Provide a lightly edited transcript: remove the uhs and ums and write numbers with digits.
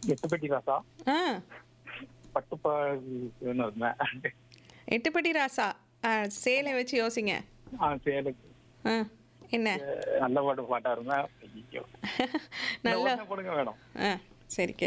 எட்டுப்பட்டி ராசா ஆ பட்டுப்பான்னு இருந்தேன். எட்டுப்பட்டி ராசா. சேலை வச்சு யோசிங்க. சேலுக்கு ஆ என்ன? நல்ல பாட்டா இருந்தேன். ஐயோ, இந்த நல்ல உடனே போடுங்க மேடம். ஆ சரி